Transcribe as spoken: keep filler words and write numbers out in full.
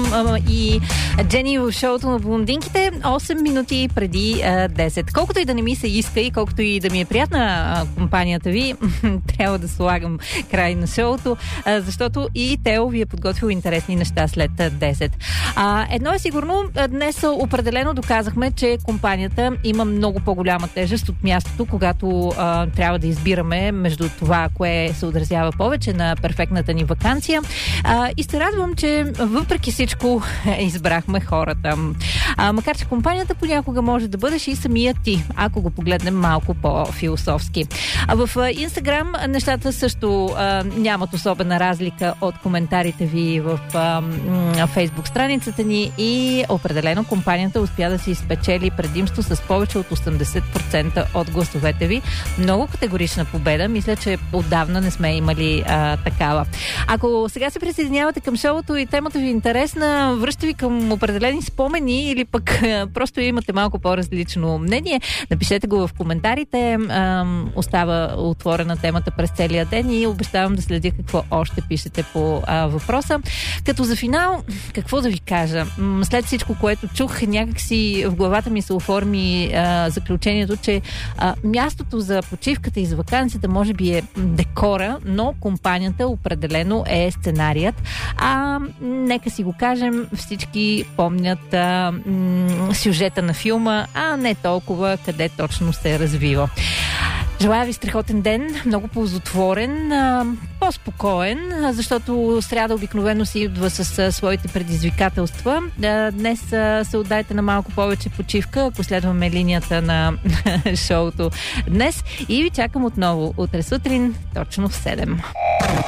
а, и Джени в шоуто на блондинките, осем минути преди а, десет. Колкото и да не ми се иска и колкото и да ми е приятна а, компанията ви, трябва да слагам край на шоуто, а, защото и Тео ви е подготвил интересни неща след десет. А, едно е сигурно, днес определено доказахме, че компанията има много по-голяма тежест от мястото, когато а, трябва да избираме между това, кое се отразява повече на перфектната ни ваканция. А, и се радвам, че въпреки всичко избрахме хората. А, макар че компанията понякога може да бъдеш и самия ти, ако го погледнем малко по-философски. А в Инстаграм нещата също а, нямат особена разлика от коментарите ви в а, м, Фейсбук страницата ни и определено компанията успя да си спечели предимство с повече от осемдесет процента от гласовете ви. Много категорична победа. Мисля, че отдавна не сме имали а, такава. Ако сега се присъединявате към шоуто и темата ви е интересна, връща ви към определени спомени или пък а, просто имате малко по-различно мнение, напишете го в коментарите. А, остава отворена темата през целия ден и обещавам да следя какво още пишете по а, въпроса. Като за финал, какво да ви кажа? След всичко, което чух, някакси в главата ми се оформи а, заключението, че а, мястото за почивката и за ваканцията може би е декора, но компанията определено е сценарият. А нека си го кажем, всички помнят а, м- сюжета на филма, а не толкова къде точно се развива. Желая ви страхотен ден, много ползотворен, по-спокоен, защото сряда обикновено си идва с своите предизвикателства. Днес се отдайте на малко повече почивка, ако следваме линията на шоуто днес. И ви чакам отново утре сутрин, точно в седем.